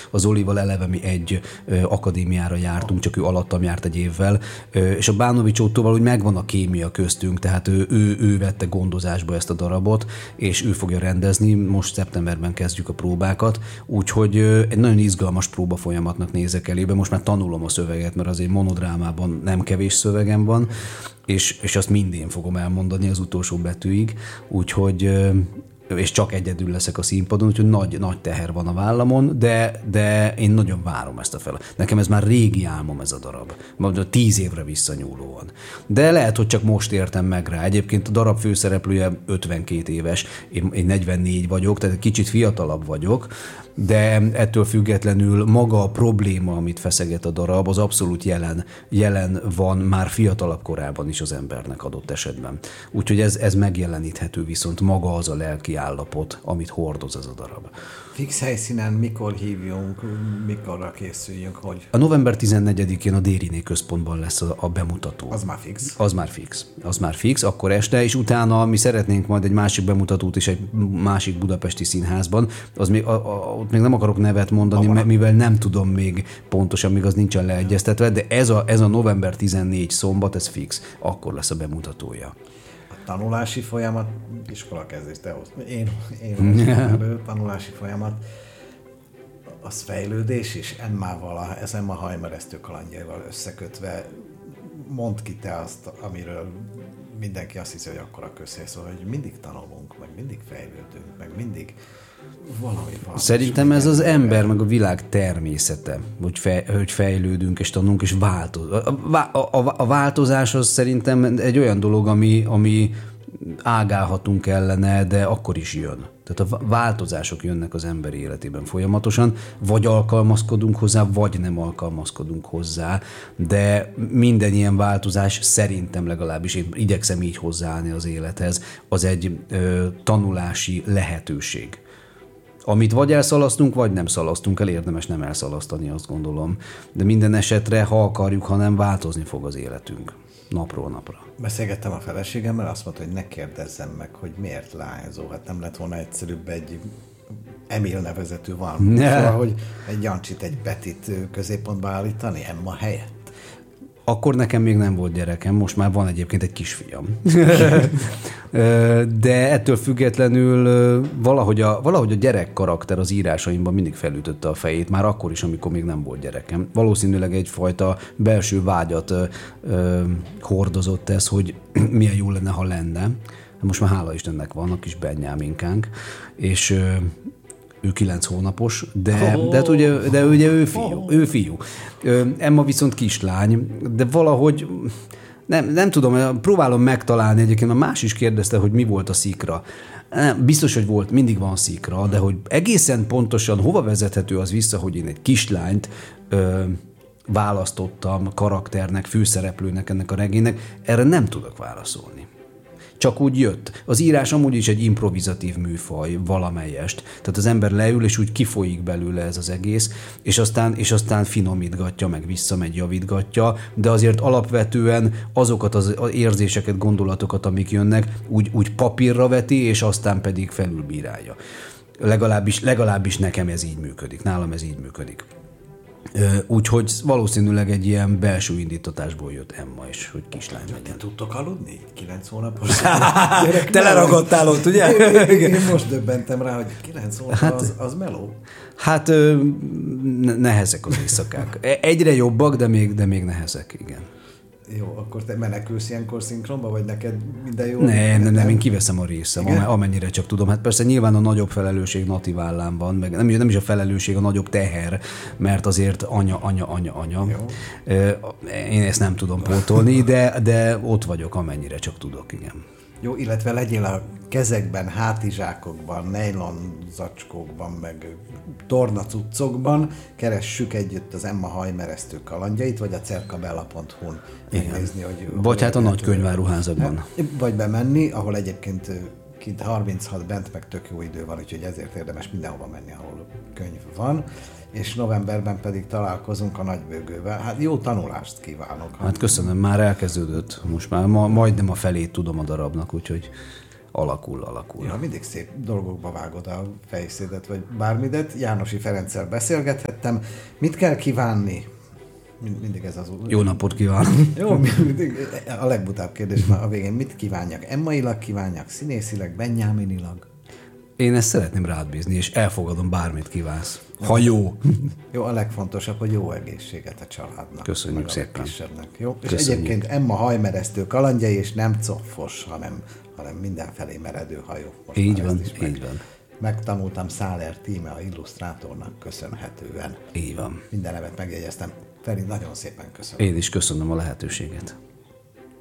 Az Zolival eleve mi egy akadémiára jártunk, csak ő alattam járt egy évvel, és a Bánovics Ottóval úgy megvan a kémia köztünk, tehát ő vette gondozásba ezt a darabot, és ő fogja rendezni, most szeptemberben kezdjük a próbákat, úgyhogy egy nagyon izgalmas próba folyamatnak nézek elébe, most már tanulom a szöveget, mert azért monodrámában nem kevés szövegem van, és azt mindén fogom elmondani az utolsó betűig, úgyhogy és csak egyedül leszek a színpadon, úgyhogy nagy teher van a vállamon, de én nagyon várom ezt a fel. Nekem ez már régi álmom ez a darab. 10 évre visszanyúlóan. De lehet, hogy csak most értem meg rá. Egyébként a darab főszereplője 52 éves, én 44 vagyok, tehát egy kicsit fiatalabb vagyok, de ettől függetlenül maga a probléma, amit feszeget a darab, az abszolút jelen van már fiatalabb korában is az embernek adott esetben. Úgyhogy ez megjeleníthető, viszont maga az a lelki állapot, amit hordoz ez a darab. Fix helyszínen mikor hívjunk, mikorra készüljünk, hogy... A november 14-én a Dériné központban lesz a bemutató. Az már fix? Az már fix, akkor este, és utána mi szeretnénk majd egy másik bemutatót is egy másik budapesti színházban. Az még, ott még nem akarok nevet mondani, mivel nem tudom még pontosan, még az nincsen leegyeztetve, de ez a november 14 szombat, ez fix, akkor lesz a bemutatója. Tanulási folyamat, iskolakezdés, te hozd. Én tanulási folyamat, az fejlődés is Emmával, ez Emma hajmeresztő kalandjaival összekötve. Mondd ki te azt, amiről mindenki azt hiszi, hogy akkor a közhely, szóval, hogy mindig tanulunk, meg mindig fejlődünk, meg mindig valami van. Szerintem ez az ember, meg a világ természete, hogy fejlődünk és tanulunk, és a változás az szerintem egy olyan dolog, ami ágálhatunk ellene, de akkor is jön. Tehát a változások jönnek az ember életében folyamatosan, vagy alkalmazkodunk hozzá, vagy nem alkalmazkodunk hozzá, de minden ilyen változás szerintem legalábbis, én igyekszem így hozzáállni az élethez, az egy tanulási lehetőség. Amit vagy elszalasztunk, vagy nem szalasztunk el, érdemes nem elszalasztani, azt gondolom. De minden esetre, ha akarjuk, ha nem, változni fog az életünk napról napra. Beszélgettem a feleségemmel, azt mondta, hogy ne kérdezzem meg, hogy miért lányzó. Hát nem lett volna egyszerűbb egy Emil nevezetű van. Szóval, hogy egy Jancsit, egy Betit középpontba állítani, Emma helyett. Akkor nekem még nem volt gyerekem, most már van egyébként egy kisfiam. De ettől függetlenül valahogy a gyerek karakter az írásaimban mindig felütötte a fejét, már akkor is, amikor még nem volt gyerekem. Valószínűleg egyfajta belső vágyat hordozott ez, hogy milyen jó lenne, ha lenne. Most már hála Istennek van a kis Benyáminkánk, és ő 9 hónapos, de ugye ő fiú. Emma viszont kislány, de valahogy nem tudom, próbálom megtalálni, egyébként a más is kérdezte, hogy mi volt a szikra. Biztos, hogy volt, mindig van szikra, de hogy egészen pontosan hova vezethető az vissza, hogy én egy kislányt választottam karakternek, főszereplőnek ennek a regénynek, erre nem tudok válaszolni. Csak úgy jött. Az írás amúgy is egy improvizatív műfaj, valamelyest. Tehát az ember leül, és úgy kifolyik belőle ez az egész, és aztán finomítgatja, meg visszamegy, javítgatja, de azért alapvetően azokat az érzéseket, gondolatokat, amik jönnek, úgy papírra veti, és aztán pedig felülbírálja. Legalábbis nekem ez így működik. Nálam ez így működik. Úgyhogy valószínűleg egy ilyen belső indítatásból jött Emma is, hogy kislány legyen. Tudtok aludni? 9 hónapos? Te leragadtál ott, ugye? Én most döbbentem rá, hogy 9 hónap az meló. Hát nehezek az éjszakák. Egyre jobbak, de még nehezek, igen. Jó, akkor te menekülsz ilyenkor szinkronba, vagy neked minden jó? Nem, én kiveszem a részem, amennyire csak tudom. Hát persze nyilván a nagyobb felelősség Nati vállán van, meg nem is a felelősség, a nagyobb teher, mert azért anya. Jó. Én ezt nem tudom pótolni, de ott vagyok, amennyire csak tudok, igen. Jó, illetve legyél a kezekben, hátizsákokban, nejlon zacskókban, meg tornacuccokban, keressük együtt az Emma hajmeresztő kalandjait, vagy a cerkabella.hu-n megnézni, hogy... Vagy hát a nagykönyváruházakban. Vagy bemenni, ahol egyébként kint 36 bent, meg tök jó idő van, úgyhogy ezért érdemes mindenhova menni, ahol könyv van. És novemberben pedig találkozunk a nagybőgővel. Hát jó tanulást kívánok. Hát köszönöm, már elkezdődött. Most már majdnem a felét tudom a darabnak, úgyhogy alakul. Ja, mindig szép dolgokba vágod a fejszédet, vagy bármidet. Jánosi Ferenccel beszélgethettem. Mit kell kívánni? Mindig ez az... Jó napot kívánok! Jó, mindig a legbutább kérdés már a végén. Mit kívánjak? Emmailag kívánjak? Színészileg? Benjaminilag? Én ezt szeretném rád bízni, és elfogadom, bármit kívánsz. Ha jó. Jó, a legfontosabb, hogy jó egészséget a családnak. Köszönjük szépen. Jó? És Köszönjük. egyébként Emma hajmeresztő kalandjai, és nem coffos, hanem mindenfelé meredő hajó. Most Így már van, ezt is így van. Megtanultam Száler Tíme a illusztrátornak köszönhetően. Így van. Minden nevet megjegyeztem. Feri, nagyon szépen köszönöm. Én is köszönöm a lehetőséget.